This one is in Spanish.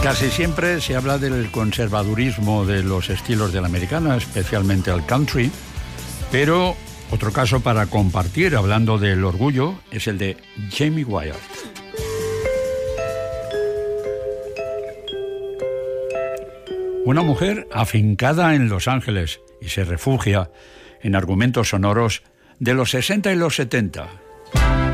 Casi siempre se habla del conservadurismo de los estilos de la americana, especialmente el country, pero otro caso para compartir, hablando del orgullo, es el de Jamie Wyatt. Una mujer afincada en Los Ángeles y se refugia en argumentos sonoros de los 60 y los 70.